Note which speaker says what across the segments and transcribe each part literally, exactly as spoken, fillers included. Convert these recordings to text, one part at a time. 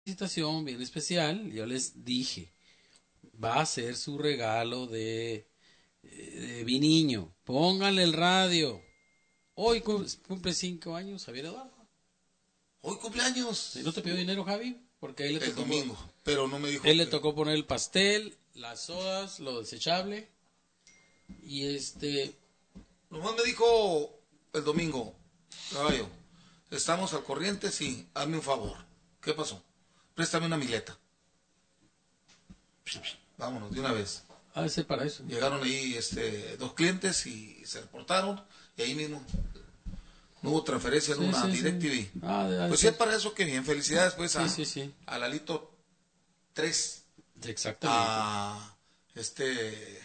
Speaker 1: felicitación bien especial. Yo les dije, va a ser su regalo de, de mi niño. Pónganle el radio. Hoy cumple cinco años Javier Eduardo.
Speaker 2: Hoy cumpleaños.
Speaker 1: ¿Y no te pidió dinero, Javi? Porque ahí le
Speaker 2: el
Speaker 1: tocó
Speaker 2: domingo,
Speaker 1: por,
Speaker 2: pero no me dijo.
Speaker 1: Él
Speaker 2: que...
Speaker 1: le tocó poner el pastel, las sodas, lo desechable. Y este...
Speaker 2: Nomás me dijo el domingo, caballo, estamos al corriente, sí, hazme un favor. ¿Qué pasó? Préstame una mileta. Vámonos, de una vez.
Speaker 1: Ha de ser para eso.
Speaker 2: Llegaron ahí este, dos clientes y se reportaron, y ahí mismo no hubo transferencia,
Speaker 1: Sí,
Speaker 2: no una
Speaker 1: sí,
Speaker 2: DirecTV.
Speaker 1: sí. Ah, de-
Speaker 2: Pues
Speaker 1: sí.
Speaker 2: si es para eso, que bien. Felicidades pues a,
Speaker 1: Sí, sí, sí.
Speaker 2: a Lalito tres,
Speaker 1: Exactamente.
Speaker 2: a este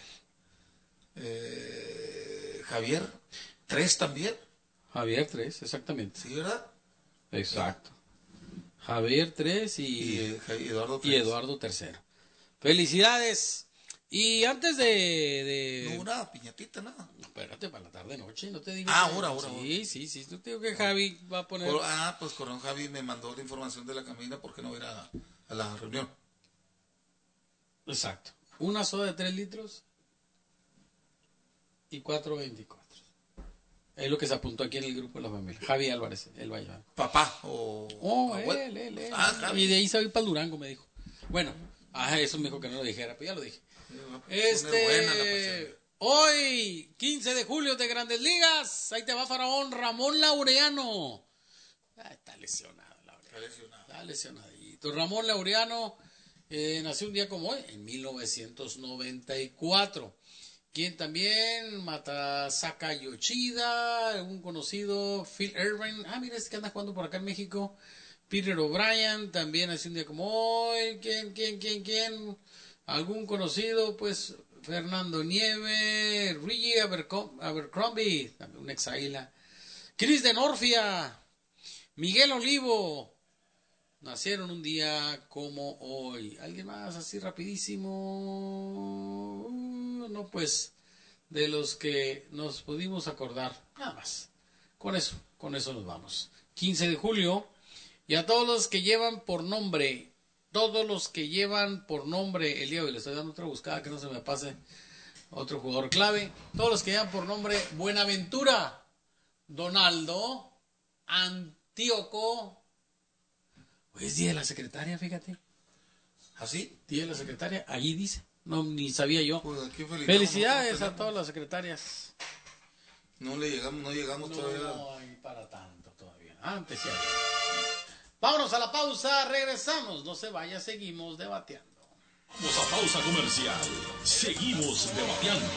Speaker 2: eh, Javier tres también,
Speaker 1: Javier tres, exactamente.
Speaker 2: ¿sí, verdad?
Speaker 1: Exacto. Javier tres
Speaker 2: Y,
Speaker 1: y,
Speaker 2: eh, Ja- Eduardo
Speaker 1: y
Speaker 2: tres.
Speaker 1: Eduardo tercero. Felicidades. Y antes de... de...
Speaker 2: No, nada, piñatita, nada.
Speaker 1: Espérate, para la tarde noche, no te digo.
Speaker 2: Ah,
Speaker 1: que-
Speaker 2: ahora, ahora,
Speaker 1: Sí,
Speaker 2: ahora.
Speaker 1: sí, sí. No te digo que Javi va a poner.
Speaker 2: Por- ah, pues Corón Javi me mandó la información de la camina porque no era a, a la reunión.
Speaker 1: Exacto. Una soda de tres litros y cuatro veinticuatro. Es lo que se apuntó aquí en el grupo de la familia. Javi Álvarez, él va a llevar.
Speaker 2: Papá o...
Speaker 1: Oh,
Speaker 2: abuelo.
Speaker 1: él, él, él.
Speaker 2: Ah, Javi.
Speaker 1: Y de ahí se va a ir para el Durango, me dijo. Bueno, ah, eso me dijo que no lo dijera, pero ya lo dije.
Speaker 2: Va a poner buena la
Speaker 1: Este,
Speaker 2: pasión.
Speaker 1: hoy, quince de julio de Grandes Ligas, ahí te va Faraón, Ramón Laureano. Ah, está lesionado, Laureano.
Speaker 2: Está lesionado.
Speaker 1: Está lesionadito. Ramón Laureano eh, nació un día como hoy, en mil novecientos noventa y cuatro. Quien también, Matasaka Yoshida, un conocido, Phil Irvine. Ah, mira, es que anda jugando por acá en México. Peter O'Brien, también nació un día como hoy. ¿Quién, quién, quién, quién? Algún conocido, pues, Fernando Nieve, Reggie Abercom- Abercrombie, también un ex águila. Chris de Norfia, Miguel Olivo, nacieron un día como hoy. ¿Alguien más así rapidísimo? Uh, no, pues, de los que nos pudimos acordar. Nada más. Con eso, con eso nos vamos. quince de julio. Y a todos los que llevan por nombre, todos los que llevan por nombre, el día de hoy le estoy dando otra buscada que no se me pase otro jugador clave. Todos los que llevan por nombre Buenaventura, Donaldo, Antíoco. Hoy es día de la secretaria, fíjate.
Speaker 2: ¿Así?
Speaker 1: Día de la secretaria, allí dice. No, ni sabía yo.
Speaker 2: Pues aquí felicitamos,
Speaker 1: Felicidades
Speaker 2: nosotros
Speaker 1: a todas las secretarias.
Speaker 2: No le llegamos, no llegamos todavía.
Speaker 1: No hay para tanto todavía. Antes sí había. Vámonos a la pausa, regresamos. No se vaya, seguimos debatiendo.
Speaker 3: Vamos a pausa comercial. Seguimos debatiendo.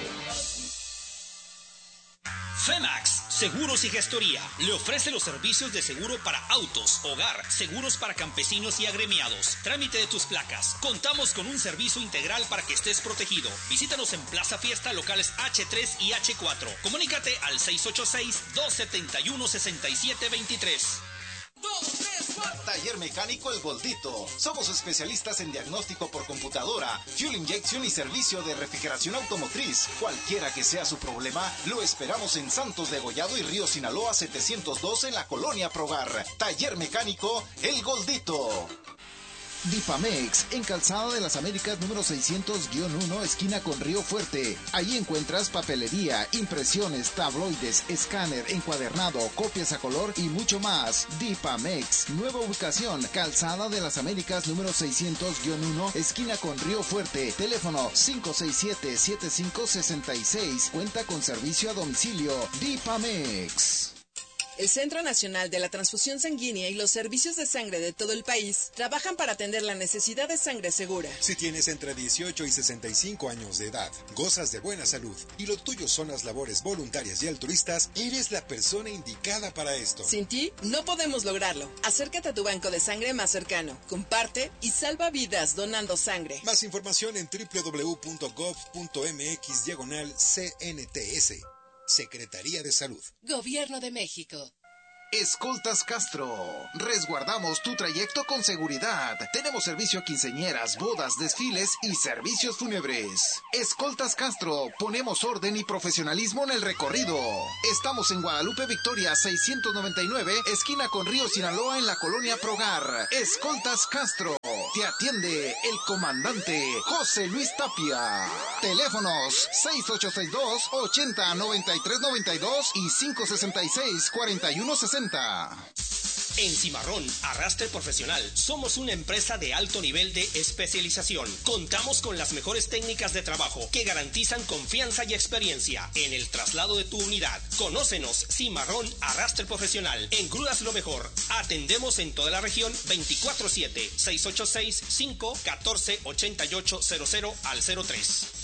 Speaker 4: Femax, Seguros y Gestoría, le ofrece los servicios de seguro para autos, hogar, seguros para campesinos y agremiados, trámite de tus placas. Contamos con un servicio integral para que estés protegido. Visítanos en Plaza Fiesta, locales hache tres y hache cuatro. Comunícate al seis ocho seis, dos siete uno, seis siete dos tres.
Speaker 5: Taller Mecánico El Goldito. Somos especialistas en diagnóstico por computadora, fuel inyección y servicio de refrigeración automotriz. Cualquiera que sea su problema, lo esperamos en Santos de Gollado y Río Sinaloa setecientos dos en la Colonia Progar. Taller Mecánico El Goldito.
Speaker 6: Difamex, en Calzada de las Américas número seiscientos uno, esquina con Río Fuerte. Allí encuentras papelería, impresiones, tabloides, escáner, encuadernado, copias a color y mucho más. Difamex, nueva ubicación, Calzada de las Américas número seiscientos uno, esquina con Río Fuerte. Teléfono cinco seis siete, siete cinco seis seis. Cuenta con servicio a domicilio. Difamex.
Speaker 7: El Centro Nacional de la Transfusión Sanguínea y los servicios de sangre de todo el país trabajan para atender la necesidad de sangre segura.
Speaker 8: Si tienes entre dieciocho y sesenta y cinco años de edad, gozas de buena salud y lo tuyo son las labores voluntarias y altruistas, eres la persona indicada para esto.
Speaker 7: Sin ti, no podemos lograrlo. Acércate a tu banco de sangre más cercano, comparte y salva vidas donando sangre.
Speaker 8: Más información en doble u doble u doble u punto gov punto mx diagonal C N T S. Secretaría de Salud.
Speaker 9: Gobierno de México.
Speaker 6: Escoltas Castro. Resguardamos tu trayecto con seguridad. Tenemos servicio a quinceañeras, bodas, desfiles y servicios fúnebres. Escoltas Castro. Ponemos orden y profesionalismo en el recorrido. Estamos en Guadalupe Victoria seiscientos noventa y nueve, esquina con Río Sinaloa, en la colonia Progar. Escoltas Castro. Te atiende el comandante José Luis Tapia. Teléfonos seis ocho seis dos, ochenta, noventa y tres noventa y dos y cinco sesenta y seis, cuarenta y uno sesenta.
Speaker 4: En Cimarrón Arrastre Profesional somos una empresa de alto nivel de especialización. Contamos con las mejores técnicas de trabajo que garantizan confianza y experiencia en el traslado de tu unidad. Conócenos, Cimarrón Arrastre Profesional. En grúas lo mejor. Atendemos en toda la región veinticuatro siete, seis ocho seis, cinco uno cuatro, ocho ocho cero cero al cero tres.